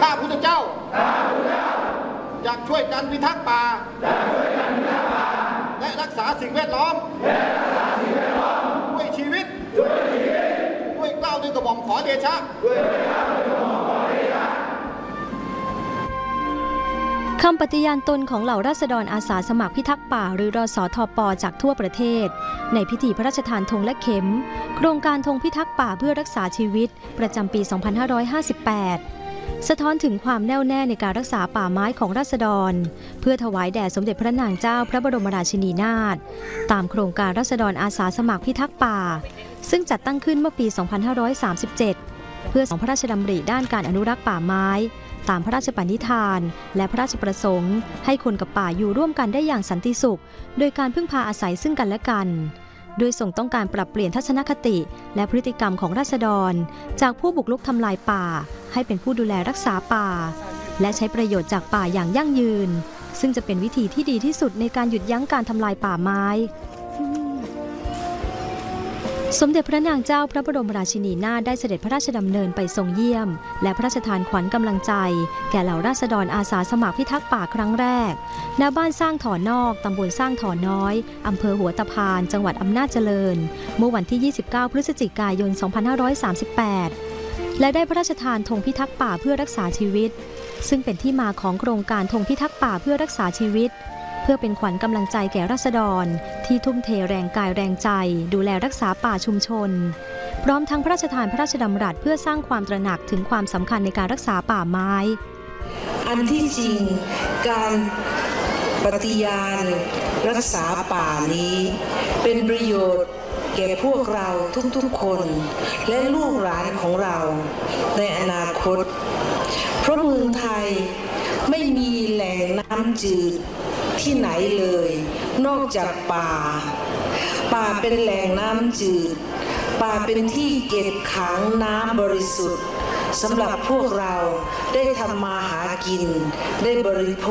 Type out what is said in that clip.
ข้าพุทธเจ้าอยากช่วยกันพิทักษ์ป่าและรักษาสิ่งแวดล้อมด้วยชีวิตด้วยเกล้าด้วยกระหม่อมขอเดชะคำปฏิญาณตนของเหล่าราษฎรอาสาสมัครพิทักษ์ป่าหรือรสทป.จากทั่วประเทศในพิธีพระราชทานธงและเข็มโครงการธงพิทักษ์ป่าเพื่อรักษาชีวิตประจำปี 2558 สะท้อนถึงความแน่วแน่ในการรักษาป่าไม้ของราษฎรเพื่อถวายแด่สมเด็จพระนางเจ้าพระบรมราชินีนาถตามโครงการราษฎรอาสาสมัครพิทักษ์ป่าซึ่งจัดตั้งขึ้นเมื่อปี 2537 เพื่อส่งพระราชดำริด้านการอนุรักษ์ป่าไม้ตามพระราชปณิธานและพระราชประสงค์ให้คนกับป่าอยู่ร่วมกันได้อย่างสันติสุขโดยการพึ่งพาอาศัยซึ่งกันและกันโดยทรงต้องการปรับเปลี่ยนทัศนคติและพฤติกรรมของราษฎรจากผู้บุกรุกทำลายป่าให้เป็นผู้ดูแลรักษาป่าและใช้ประโยชน์จากป่าอย่างยั่งยืนซึ่งจะเป็นวิธีที่ดีที่สุดในการหยุดยั้งการทำลายป่าไม้สมเด็จพระนางเจ้าพระบรมราชินีนาถได้เสด็จพระราชดำเนินไปทรงเยี่ยมและพระราชทานขวัญกำลังใจแก่เหล่าราษฎรอาสาสมัครพิทักษ์ป่าครั้งแรกณบ้านสร้างถอนอกตำบลสร้างถอน้อยอำเภอหัวตะพานจังหวัดอำนาจเจริญเมื่อวันที่ 29 พฤศจิกายน 2538 และได้พระราชทานธงพิทักษ์ป่าเพื่อรักษาชีวิตซึ่งเป็นที่มาของโครงการธงพิทักษ์ป่าเพื่อรักษาชีวิตเพื่อเป็นขวัญกำลังใจแก่ราษฎรที่ทุ่มเทแรงกายแรงใจดูแลรักษาป่าชุมชนพร้อมทั้งพระราชทานพระราชดำรัสเพื่อสร้างความตระหนักถึงความสำคัญในการรักษาป่าไม้อันที่จริงการปฏิญาณรักษาป่านี้เป็นประโยชน์แก่พวกเราทุกๆคนและลูกหลานของเราในอนาคตเพราะเมืองไทยไม่มีแหล่งน้ำจืดที่ไหนเลยนอกจากป่าเป็นแหล่งน้ำจืดป่าเป็นที่เก็บขังน้ำบริสุทธิ์สำหรับพวกเราได้ทำมาหากินได้บริโภค